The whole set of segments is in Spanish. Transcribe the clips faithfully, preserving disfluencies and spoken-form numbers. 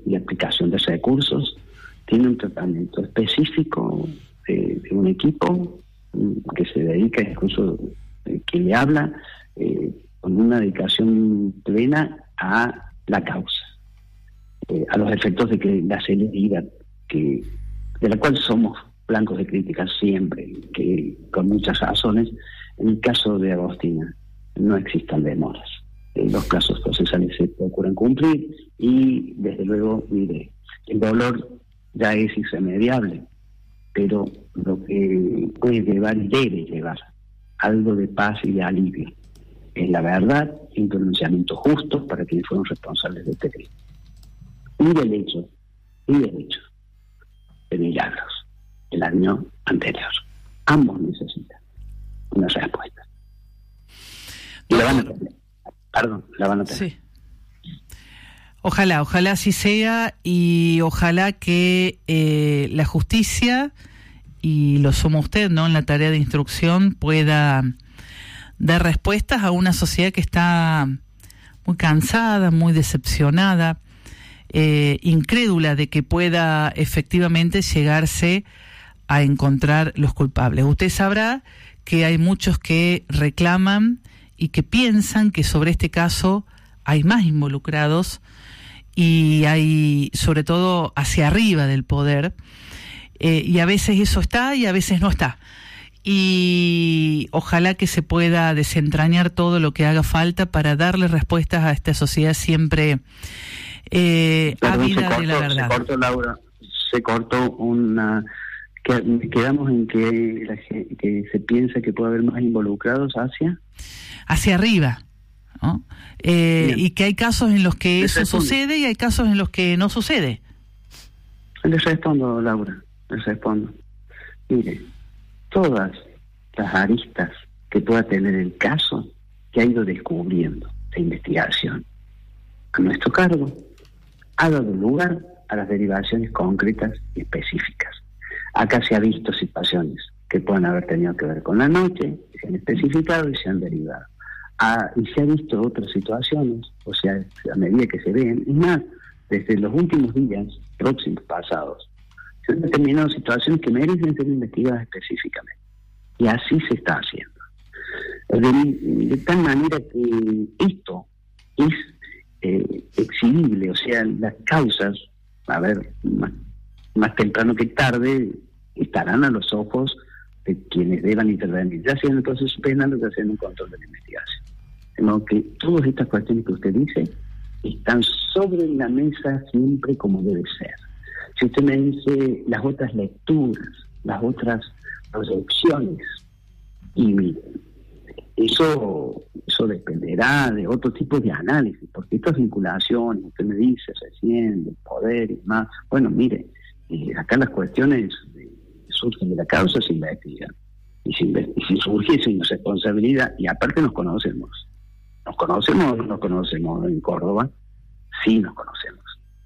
y aplicación de recursos, tiene un tratamiento específico de, de un equipo que se dedica, incluso eh, que le habla eh, con una dedicación plena a la causa, eh, a los efectos de que la celeridad, que de la cual somos blancos de críticas siempre, que con muchas razones, en el caso de Agostina no existan demoras. Eh, los plazos procesales se procuran cumplir y, desde luego, mire, el dolor ya es irremediable, pero lo que puede llevar y debe llevar algo de paz y de alivio es la verdad y un pronunciamiento justo para quienes fueron responsables de este crimen. Y del hecho, y del hecho de Milagros, el año anterior. Ambos necesitan una respuesta. Y la van a tener. Perdón, la van a tener. Sí. Ojalá, ojalá así sea, y ojalá que eh, la justicia, y lo somos usted, ¿no?, en la tarea de instrucción, pueda dar respuestas a una sociedad que está muy cansada, muy decepcionada, eh, incrédula de que pueda efectivamente llegarse a encontrar los culpables. Usted sabrá que hay muchos que reclaman y que piensan que sobre este caso hay más involucrados, y hay, sobre todo, hacia arriba del poder, eh, y a veces eso está y a veces no está. Y ojalá que se pueda desentrañar todo lo que haga falta para darle respuestas a esta sociedad siempre eh, ávida de la verdad. Se cortó, Laura, se cortó una... Quedamos en que, la, que se piensa que puede haber más involucrados hacia... Hacia arriba, ¿no? Eh, y que hay casos en los que eso sucede y hay casos en los que no sucede. Les respondo, Laura, les respondo. Mire, todas las aristas que pueda tener el caso que ha ido descubriendo la investigación a nuestro cargo ha dado lugar a las derivaciones concretas y específicas. Acá se ha visto situaciones que puedan haber tenido que ver con la noche, se han especificado y se han derivado. Ah, y se ha visto otras situaciones, o sea, a medida que se ven, y más, desde los últimos días, próximos, pasados, se han determinado situaciones que merecen ser investigadas específicamente. Y así se está haciendo. De, de tal manera que esto es eh, exhibible, o sea, las causas, a ver, más, más temprano que tarde, estarán a los ojos de quienes deban intervenir, ya sea en el proceso penal o ya sea en un control de la investigación. De modo que todas estas cuestiones que usted dice están sobre la mesa siempre como debe ser. Si usted me dice las otras lecturas, las otras proyecciones, y mire, eso, eso dependerá de otro tipo de análisis, porque estas vinculaciones, usted me dice recién, del poder y demás, bueno, mire, eh, acá las cuestiones eh, surgen de la causa, se investigan. Y si, y si surgiese una responsabilidad, y aparte nos conocemos, nos conocemos o no nos conocemos en Córdoba, sí nos conocemos.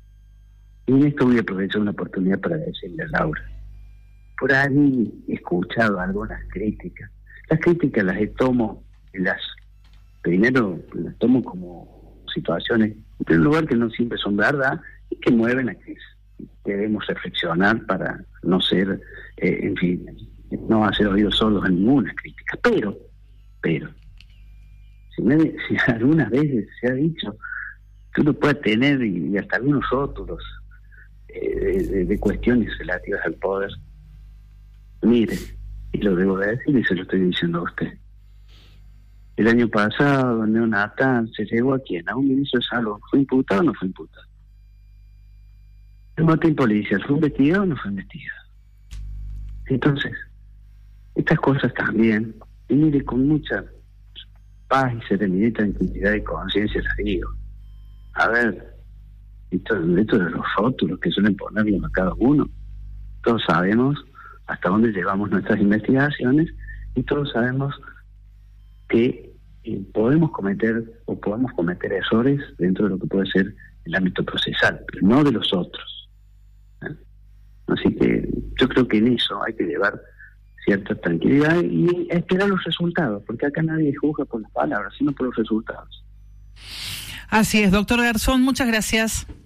Y en esto voy a aprovechar una oportunidad para decirle a Laura, por ahí he escuchado algunas críticas. Las críticas las tomo, las primero las tomo como situaciones, en primer lugar, que no siempre son verdad y que mueven a que debemos reflexionar para no ser, eh, en fin, no hacer oídos sordos a ninguna crítica. Pero, pero, si, me, si algunas veces se ha dicho que uno puede tener y, y hasta algunos rótulos eh, de, de, de cuestiones relativas al poder, mire, y lo debo de decir y se lo estoy diciendo a usted. El año pasado, en Neonatal, se llegó a quién, a un ministro de salud. ¿Fue imputado o no fue imputado? El motín policial, ¿fue investigado o no fue investigado? Entonces, estas cosas también, y mire, con mucha paz y serenidad y tranquilidad y conciencia les digo, a ver, esto, esto de los rótulos que suelen ponerlos a cada uno, todos sabemos hasta dónde llevamos nuestras investigaciones y todos sabemos que eh, podemos cometer o podemos cometer errores dentro de lo que puede ser el ámbito procesal, pero no de los otros. ¿eh? Así que yo creo que en eso hay que llevar cierta tranquilidad y esperar los resultados, porque acá nadie juzga por las palabras, sino por los resultados. Así es, doctor Garzón, muchas gracias.